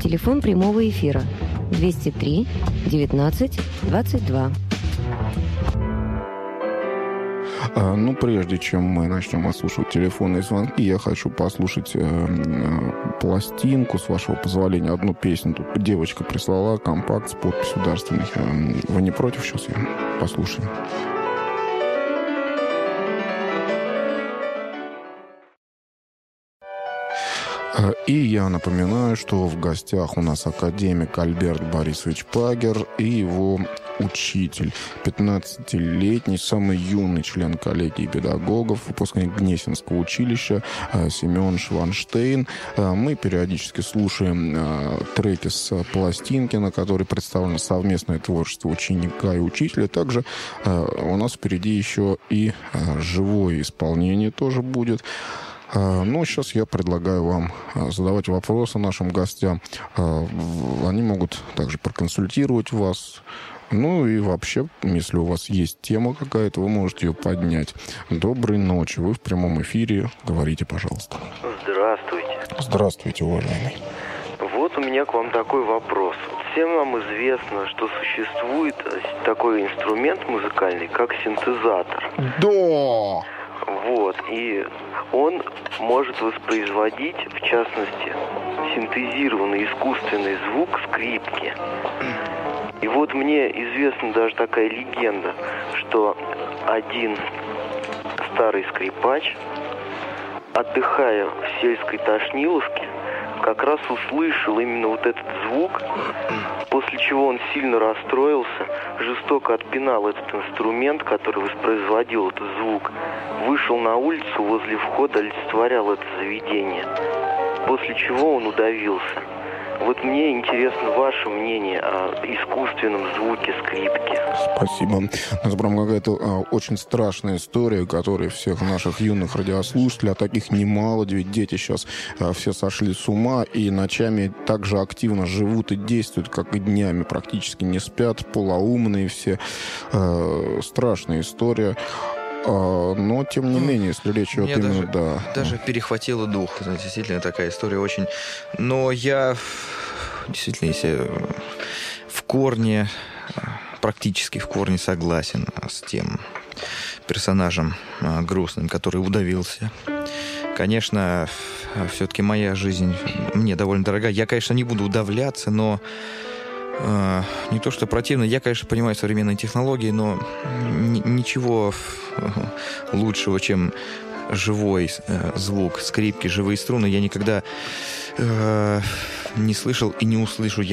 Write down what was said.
Телефон прямого эфира 203 19 22. Ну, прежде чем мы начнем отслушивать телефонные звонки, я хочу послушать пластинку, с вашего позволения, одну песню. Тут девочка прислала компакт с подписью дарственных. Вы не против? Сейчас я послушаю. И я напоминаю, что в гостях у нас академик Альберт Борисович Пагер и его учитель, 15-летний, самый юный член коллегии педагогов, выпускник Гнесинского училища Семен Шванштейн. Мы периодически слушаем треки с пластинки, на которой представлено совместное творчество ученика и учителя. Также у нас впереди еще и живое исполнение тоже будет. Ну, сейчас я предлагаю вам задавать вопросы нашим гостям. Они могут также проконсультировать вас. Ну и вообще, если у вас есть тема какая-то, вы можете ее поднять. Доброй ночи. Вы в прямом эфире. Говорите, пожалуйста. Здравствуйте. Здравствуйте, уважаемый. Вот у меня к вам такой вопрос. Всем нам известно, что существует такой инструмент музыкальный, как синтезатор. Да! Вот, и он может воспроизводить, в частности, синтезированный искусственный звук скрипки. И вот мне известна даже такая легенда, что один старый скрипач, отдыхая в сельской Тошниловке, как раз услышал именно вот этот звук, после чего он сильно расстроился, жестоко отпинал этот инструмент, который воспроизводил этот звук, вышел на улицу, возле входа олицетворял это заведение, после чего он удавился. Вот мне интересно ваше мнение о искусственном звуке скрипки. Спасибо. У нас прям какая-то очень страшная история, которая всех наших юных радиослушателей, а таких немало, ведь дети сейчас все сошли с ума и ночами так же активно живут и действуют, как и днями, практически не спят, полоумные все. Страшная история. Но, тем не менее, если речь идет именно... Даже перехватило дух. Действительно, такая история очень... Но я действительно, если в корне, практически в корне согласен с тем персонажем грустным, который удавился. Конечно, все-таки моя жизнь мне довольно дорога. Я, конечно, не буду удавляться, но... Не то, что противно. Я, конечно, понимаю современные технологии, но ничего лучшего, чем живой звук скрипки, живые струны, я никогда не слышал и не услышу.